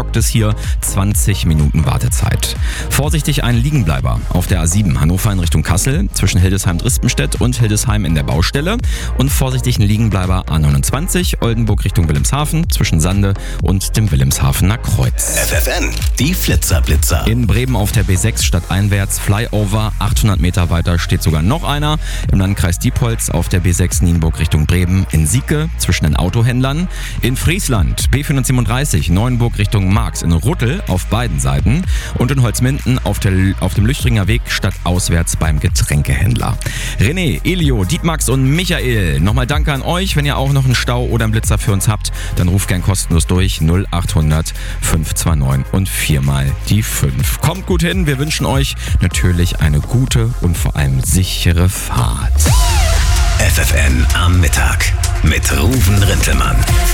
stockt es hier, 20 Minuten Wartezeit. Vorsichtig ein Liegenbleiber auf der A7 Hannover in Richtung Kassel zwischen Hildesheim-Drispenstedt und Hildesheim in der Baustelle. Und vorsichtig ein Liegenbleiber A29 Oldenburg Richtung Wilhelmshaven zwischen Sande und dem Wilhelmshavener Kreuz. FFN, die Flitzer. In Bremen auf der B6 stadteinwärts Flyover, 800 Meter weiter steht sogar noch einer. Im Landkreis Diepholz auf der B6 Nienburg Richtung Bremen in Sieke zwischen den Autohändlern. In Friesland B437 Neuenburg Richtung Marx in Ruttel auf beiden Seiten. Und in Holzminden auf dem Lüchtringer Weg stadtauswärts beim Getränkehändler. René, Elio, Dietmax und Michael, nochmal danke an euch. Wenn ihr auch noch einen Stau oder einen Blitzer für uns habt, dann ruft gern kostenlos durch 0800 529 und 4 mal die 5. Kommt gut hin, wir wünschen euch natürlich eine gute und vor allem sichere Fahrt. FFN am Mittag mit Ruven Rintelmann.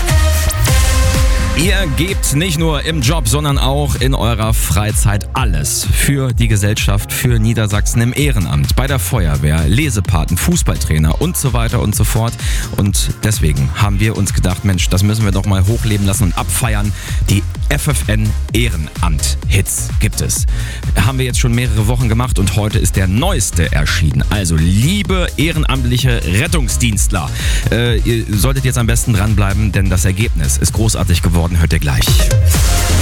Ihr gebt nicht nur im Job, sondern auch in eurer Freizeit alles für die Gesellschaft, für Niedersachsen im Ehrenamt, bei der Feuerwehr, Lesepaten, Fußballtrainer und so weiter und so fort. Und deswegen haben wir uns gedacht, Mensch, das müssen wir doch mal hochleben lassen und abfeiern. Die FFN Ehrenamt-Hits gibt es. Haben wir jetzt schon mehrere Wochen gemacht und heute ist der neueste erschienen. Also liebe ehrenamtliche Rettungsdienstler, ihr solltet jetzt am besten dranbleiben, denn das Ergebnis ist großartig geworden. Hört ihr gleich.